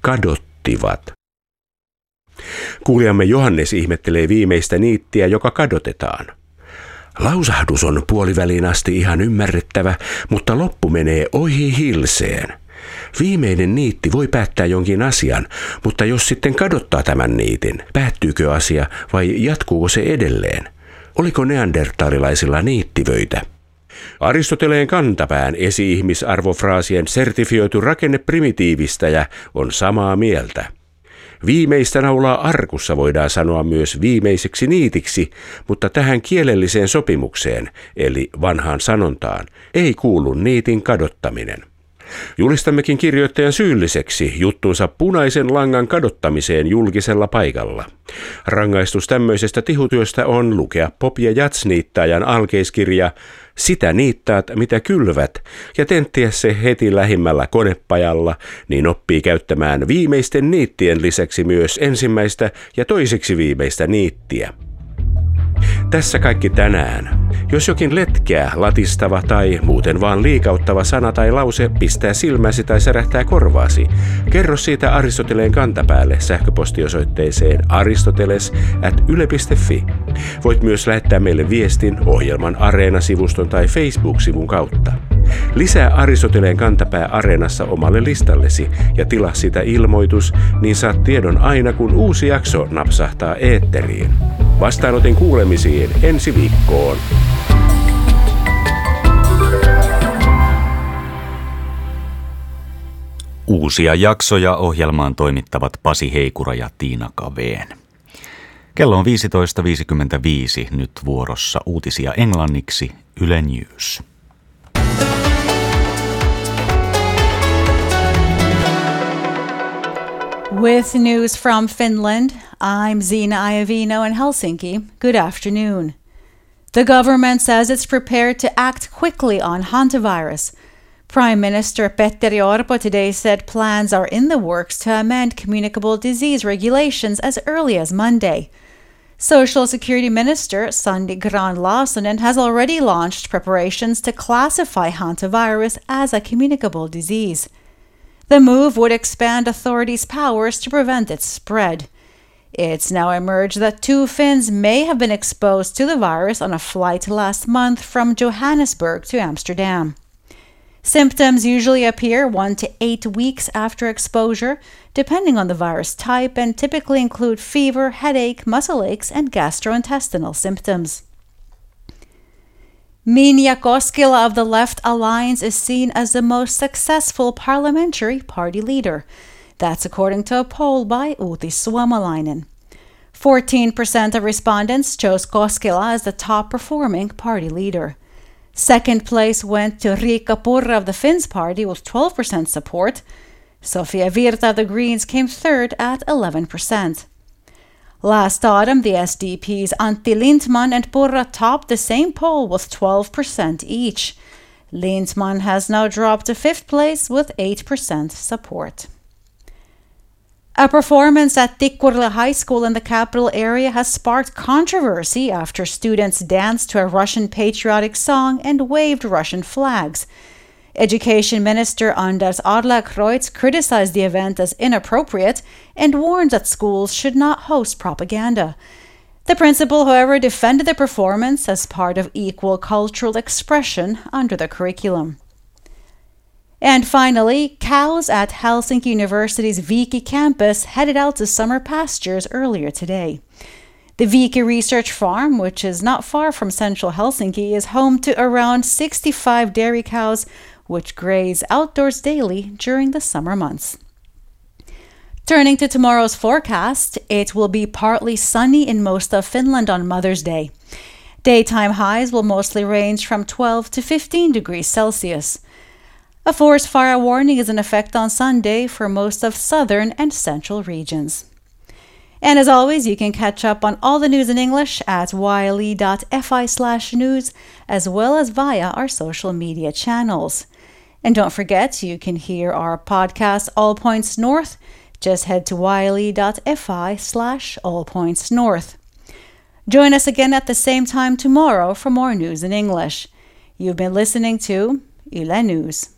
kadottivat. Kuulijamme Johannes ihmettelee viimeistä niittiä, joka kadotetaan. Lausahdus on puoliväliin asti ihan ymmärrettävä, mutta loppu menee ohi hilseen. Viimeinen niitti voi päättää jonkin asian, mutta jos sitten kadottaa tämän niitin, päättyykö asia vai jatkuuko se edelleen? Oliko neandertaalilaisilla niittivöitä? Aristoteleen kantapään esi-ihmisarvofraasien sertifioitu rakenne primitiivistäjä on samaa mieltä. Viimeistä naulaa arkussa voidaan sanoa myös viimeiseksi niitiksi, mutta tähän kielelliseen sopimukseen, eli vanhaan sanontaan, ei kuulu niitin kadottaminen. Julistammekin kirjoittajan syylliseksi juttunsa punaisen langan kadottamiseen julkisella paikalla. Rangaistus tämmöisestä tihutyöstä on lukea pop- ja jatsniittaajan alkeiskirja Sitä niittaat, mitä kylvät, ja tenttiä se heti lähimmällä konepajalla, niin oppii käyttämään viimeisten niittien lisäksi myös ensimmäistä ja toiseksi viimeistä niittiä. Tässä kaikki tänään. Jos jokin letkeä, latistava tai muuten vaan liikauttava sana tai lause pistää silmäsi tai särähtää korvaasi, kerro siitä Aristoteleen kantapäälle sähköpostiosoitteeseen aristoteles@yle.fi. Voit myös lähettää meille viestin ohjelman Areena-sivuston tai Facebook-sivun kautta. Lisää Aristoteleen kantapää Areenassa omalle listallesi ja tilaa sitä ilmoitus, niin saat tiedon aina kun uusi jakso napsahtaa eetteriin. Vastaanotin kuulemisiin ensi viikkoon. Uusia jaksoja ohjelmaan toimittavat Pasi Heikura ja Tiina Kaveen. Kello on 15.55, nyt vuorossa uutisia englanniksi Yle News. With news from Finland, I'm Zina Iovino in Helsinki. Good afternoon. The government says it's prepared to act quickly on hantavirus. Prime Minister Petteri Orpo today said plans are in the works to amend communicable disease regulations as early as Monday. Social Security Minister Sandy Grahn-Laasonen has already launched preparations to classify hantavirus as a communicable disease. The move would expand authorities' powers to prevent its spread. It's now emerged that 2 Finns may have been exposed to the virus on a flight last month from Johannesburg to Amsterdam. Symptoms usually appear 1 to 8 weeks after exposure, depending on the virus type, and typically include fever, headache, muscle aches, and gastrointestinal symptoms. Minja Koskela of the Left Alliance is seen as the most successful parliamentary party leader. That's according to a poll by Uutissuomalainen. 14% of respondents chose Koskela as the top-performing party leader. Second place went to Riikka Purra of the Finns Party with 12% support. Sofia Virta of the Greens came third at 11%. Last autumn, the SDP's Antti Lindtman and Purra topped the same poll with 12% each. Lindtman has now dropped to 5th place with 8% support. A performance at Tikkurila High School in the capital area has sparked controversy after students danced to a Russian patriotic song and waved Russian flags. Education Minister Anders Adlercreutz criticized the event as inappropriate and warned that schools should not host propaganda. The principal, however, defended the performance as part of equal cultural expression under the curriculum. And finally, cows at Helsinki University's Viki campus headed out to summer pastures earlier today. The Viki Research Farm, which is not far from central Helsinki, is home to around 65 dairy cows, which graze outdoors daily during the summer months. Turning to tomorrow's forecast, it will be partly sunny in most of Finland on Mother's Day. Daytime highs will mostly range from 12 to 15 degrees Celsius. A forest fire warning is in effect on Sunday for most of southern and central regions. And as always, you can catch up on all the news in English at yle.fi/news, as well as via our social media channels. And don't forget, you can hear our podcast All Points North. Just head to yle.fi/allpointsnorth. Join us again at the same time tomorrow for more news in English. You've been listening to Yle News.